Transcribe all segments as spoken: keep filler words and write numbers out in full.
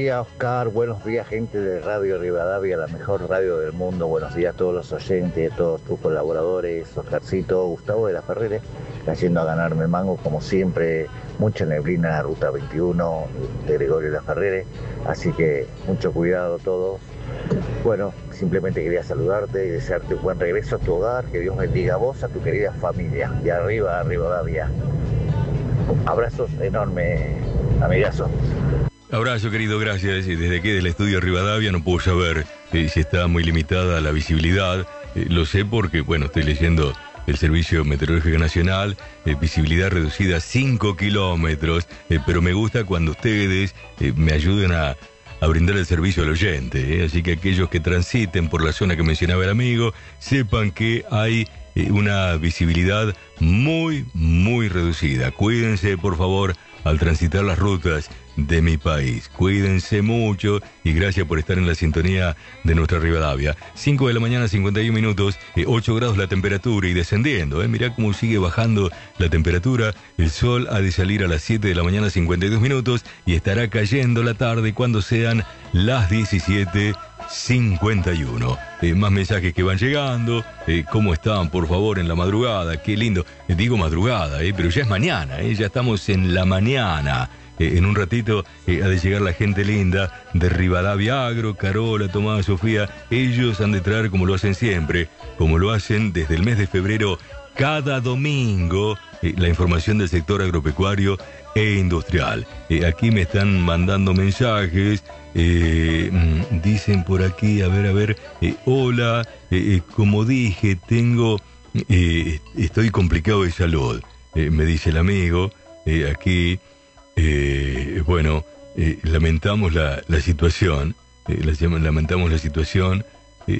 días, Oscar. Buenos días, gente de Radio Rivadavia, la mejor radio del mundo. Buenos días a todos los oyentes, a todos tus colaboradores, Oscarcito, Gustavo de la Ferrere, cayendo a ganarme el mango, como siempre. Mucha neblina en la ruta veintiuno de Gregorio de la Ferrere, así que mucho cuidado todos. Bueno, simplemente quería saludarte y desearte un buen regreso a tu hogar, que Dios bendiga a vos, a tu querida familia. Y arriba, Rivadavia. Abrazos enormes, amigazo. Abrazo, querido, gracias. Desde aquí del estudio Rivadavia no puedo saber eh, si está muy limitada la visibilidad. Eh, lo sé porque, bueno, estoy leyendo el Servicio Meteorológico Nacional, eh, visibilidad reducida a cinco kilómetros, eh, pero me gusta cuando ustedes eh, me ayuden a, a brindar el servicio al oyente. Eh. Así que aquellos que transiten por la zona que mencionaba el amigo, sepan que hay eh, una visibilidad muy, muy reducida. Cuídense, por favor, al transitar las rutas de mi país. Cuídense mucho y gracias por estar en la sintonía de nuestra Rivadavia. cinco de la mañana, cincuenta y un minutos, eh, ocho grados la temperatura y descendiendo. Eh. Mirá cómo sigue bajando la temperatura. El sol ha de salir a las siete de la mañana, cincuenta y dos minutos, y estará cayendo la tarde cuando sean las diecisiete cincuenta y uno. Eh, más mensajes que van llegando. Eh, ¿Cómo están, por favor, en la madrugada? Qué lindo. Eh, digo madrugada, eh, pero ya es mañana. Eh, ya estamos en la mañana. Eh, en un ratito eh, ha de llegar la gente linda de Rivadavia Agro, Carola, Tomás, Sofía. Ellos han de traer, como lo hacen siempre, como lo hacen desde el mes de febrero, cada domingo, eh, la información del sector agropecuario e industrial. Eh, aquí me están mandando mensajes. Eh, dicen por aquí, a ver, a ver, eh, hola, eh, eh, como dije, tengo, eh, estoy complicado de salud, eh, me dice el amigo, eh, aquí, eh, bueno, eh, lamentamos la, la situación, eh, la, lamentamos la situación, eh,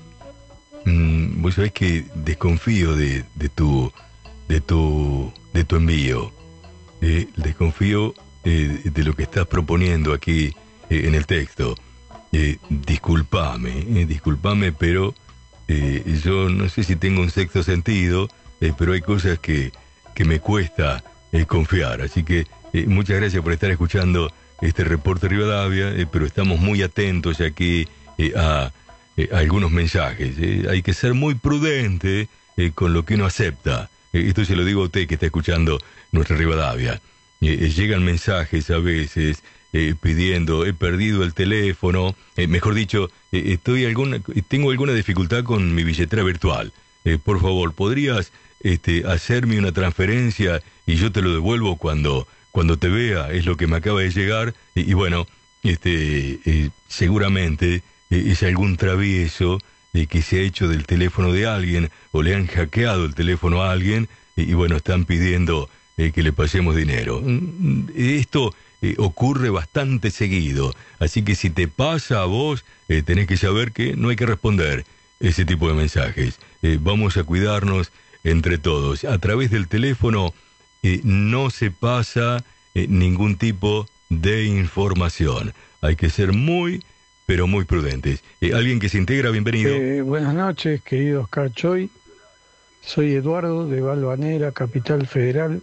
mm, vos sabés que desconfío de, de tu, de tu, de tu envío, eh, desconfío eh, de lo que estás proponiendo aquí, Eh, en el texto. Eh, disculpame, eh, disculpame, pero eh, yo no sé si tengo un sexto sentido, eh, pero hay cosas que, que me cuesta eh, confiar. Así que eh, muchas gracias por estar escuchando este reporte Rivadavia, eh, pero estamos muy atentos aquí eh, a, eh, a algunos mensajes. Eh. Hay que ser muy prudente eh, con lo que uno acepta. Eh, esto se lo digo a usted que está escuchando nuestra Rivadavia. Eh, eh, llegan mensajes a veces Eh, pidiendo, he perdido el teléfono, eh, mejor dicho, eh, estoy alguna, tengo alguna dificultad con mi billetera virtual. Eh, por favor, ¿podrías este, hacerme una transferencia y yo te lo devuelvo cuando, cuando te vea? Es lo que me acaba de llegar. Y, y bueno, este, eh, seguramente eh, es algún travieso eh, que se ha hecho del teléfono de alguien o le han hackeado el teléfono a alguien y, y bueno, están pidiendo eh, que le pasemos dinero. Esto Eh, ocurre bastante seguido, así que si te pasa a vos, eh, tenés que saber que no hay que responder ese tipo de mensajes. Eh, vamos a cuidarnos entre todos. A través del teléfono eh, no se pasa eh, ningún tipo de información. Hay que ser muy, pero muy prudentes. Eh, alguien que se integra, bienvenido. Eh, buenas noches, querido Oscar Choy. Soy Eduardo de Balvanera, Capital Federal,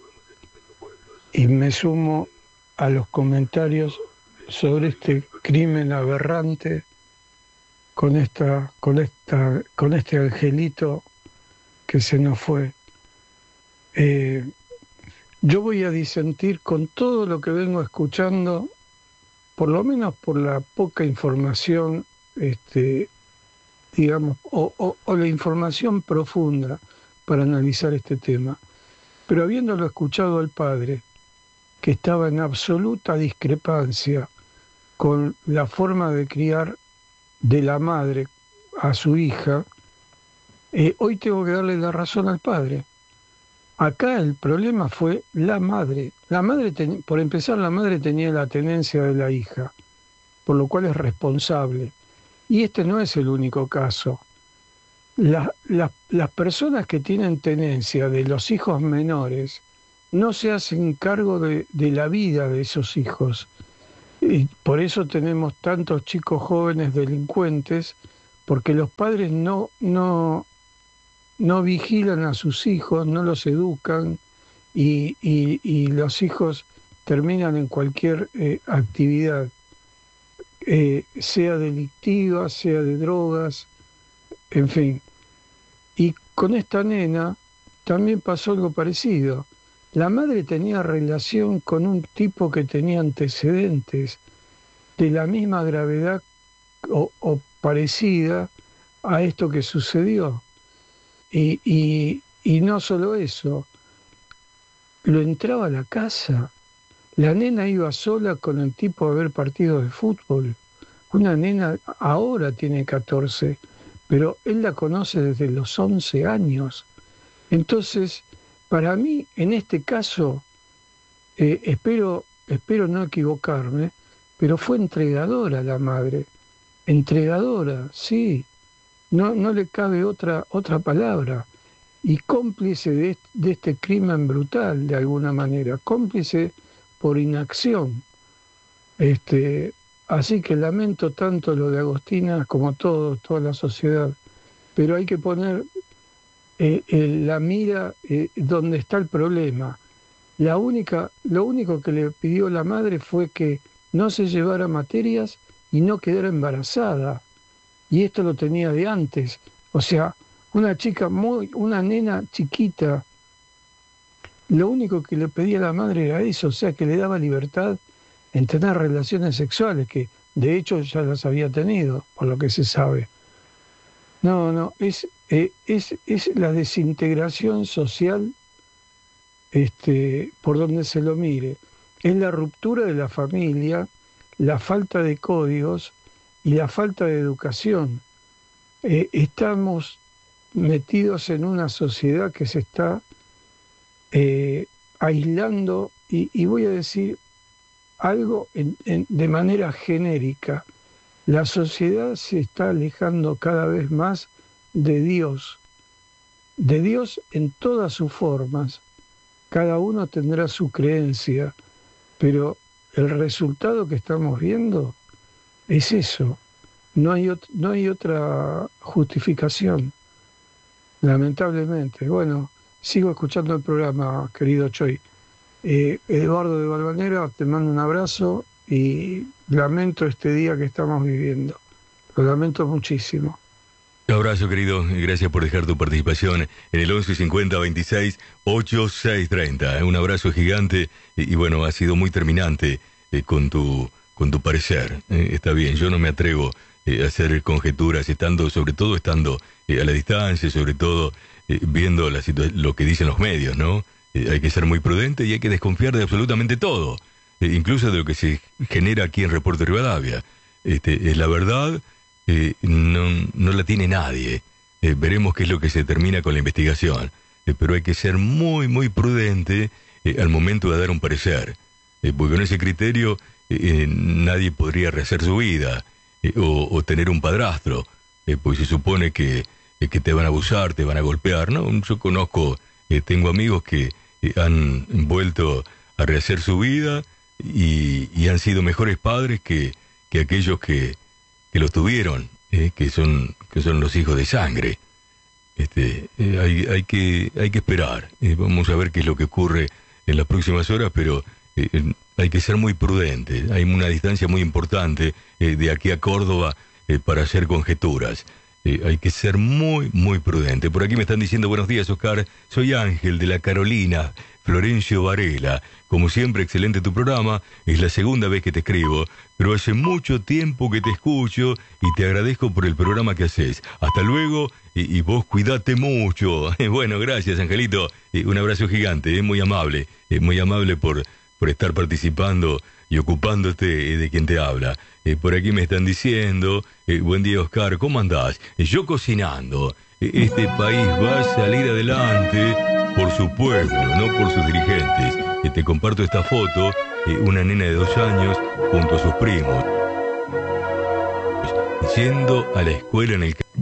y me sumo a los comentarios sobre este crimen aberrante con esta, con esta, con este angelito que se nos fue. Eh, yo voy a disentir con todo lo que vengo escuchando, por lo menos por la poca información, este, digamos, o, o, o la información profunda para analizar este tema. Pero habiéndolo escuchado al padre, que estaba en absoluta discrepancia con la forma de criar de la madre a su hija, eh, hoy tengo que darle la razón al padre. Acá el problema fue la madre. La madre ten, por empezar, la madre tenía la tenencia de la hija, por lo cual es responsable. Y este no es el único caso. La, la, las personas que tienen tenencia de los hijos menores no se hacen cargo de, de la vida de esos hijos. Y por eso tenemos tantos chicos jóvenes delincuentes, porque los padres no, no, no vigilan a sus hijos, no los educan, y, y, y los hijos terminan en cualquier eh, actividad. eh, sea delictiva, sea de drogas, en fin. Y con esta nena también pasó algo parecido. La madre tenía relación con un tipo que tenía antecedentes de la misma gravedad o, o parecida a esto que sucedió. Y, y, y no solo eso, lo entraba a la casa. La nena iba sola con el tipo a ver partidos de fútbol. Una nena ahora tiene catorce, pero él la conoce desde los once años. Entonces, para mí, en este caso, eh, espero, espero no equivocarme, pero fue entregadora la madre. Entregadora, sí. No, no le cabe otra, otra palabra. Y cómplice de, de este crimen brutal, de alguna manera. Cómplice por inacción. Este, así que lamento tanto lo de Agostina como todo, toda la sociedad. Pero hay que poner eh, eh, la mira eh, donde está el problema. La única, lo único que le pidió la madre fue que no se llevara materias y no quedara embarazada. Y esto lo tenía de antes. O sea, una chica muy, una nena chiquita, lo único que le pedía a la madre era eso, o sea, que le daba libertad en tener relaciones sexuales, que de hecho ya las había tenido, por lo que se sabe. No, no, es, eh, es, es la desintegración social este, por donde se lo mire. Es la ruptura de la familia, la falta de códigos y la falta de educación. Eh, estamos metidos en una sociedad que se está eh, aislando y, y voy a decir algo en, en, de manera genérica. La sociedad se está alejando cada vez más de Dios, de Dios en todas sus formas. Cada uno tendrá su creencia, pero el resultado que estamos viendo es eso. No hay, ot- no hay otra justificación, lamentablemente. Bueno, sigo escuchando el programa, querido Choi. Eh, Eduardo de Valvanera, te mando un abrazo y lamento este día que estamos viviendo. Lo lamento muchísimo. Un abrazo, querido, y gracias por dejar tu participación en el once cincuenta veintiséis ochenta y seis treinta. Un abrazo gigante y, y bueno, ha sido muy terminante eh, con tu con tu parecer. Eh, está bien, yo no me atrevo eh, a hacer conjeturas, estando, sobre todo estando eh, a la distancia, sobre todo eh, viendo la situa- lo que dicen los medios, ¿no? Eh, hay que ser muy prudente y hay que desconfiar de absolutamente todo, eh, incluso de lo que se genera aquí en Reporte Rivadavia. Este, eh, la verdad eh, no, no la tiene nadie. Eh, veremos qué es lo que se termina con la investigación. Eh, pero hay que ser muy, muy prudente eh, al momento de dar un parecer. Eh, porque con ese criterio eh, nadie podría rehacer su vida eh, o, o tener un padrastro. Eh, pues se supone que, eh, que te van a abusar, te van a golpear, ¿no? Yo conozco, eh, tengo amigos que eh, han vuelto a rehacer su vida y, y han sido mejores padres que, que aquellos que, que los tuvieron, eh, que son que son los hijos de sangre. Este, eh, hay, hay que hay que esperar. Eh, vamos a ver qué es lo que ocurre en las próximas horas, pero eh, hay que ser muy prudente. Hay una distancia muy importante eh, de aquí a Córdoba eh, para hacer conjeturas. Eh, hay que ser muy, muy prudente. Por aquí me están diciendo, buenos días, Oscar. Soy Ángel de la Carolina, Florencio Varela. Como siempre, excelente tu programa. Es la segunda vez que te escribo, pero hace mucho tiempo que te escucho y te agradezco por el programa que haces. Hasta luego y, y vos cuidate mucho. Bueno, gracias, Angelito. Eh, un abrazo gigante, eh, muy amable. Eh, muy amable por, por estar participando y ocupándote eh, de quien te habla. Eh, por aquí me están diciendo, eh, buen día, Oscar, ¿cómo andás? Eh, yo cocinando. Eh, este país va a salir adelante por su pueblo, no por sus dirigentes. Eh, te comparto esta foto, eh, una nena de dos años junto a sus primos, yendo a la escuela en el...